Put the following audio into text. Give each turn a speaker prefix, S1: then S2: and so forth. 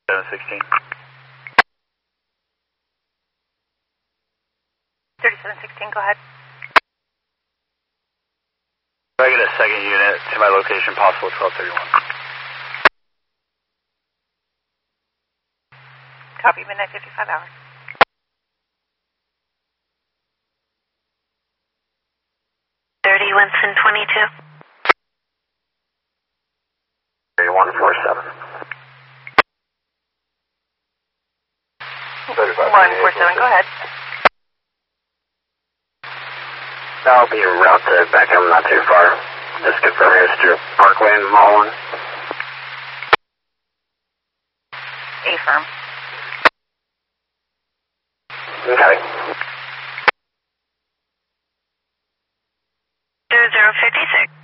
S1: 716.
S2: 3716, go ahead.
S1: Can I get a second unit to my location, possible 1231?
S2: Copy, midnight 55 hours.
S3: Winston 22.
S1: 147.
S2: 147, go ahead.
S1: I'll be en route to Beckham, not too far. Just confirm here's through Parkway and Mullen.
S2: Affirm.
S1: Okay.
S3: 0056.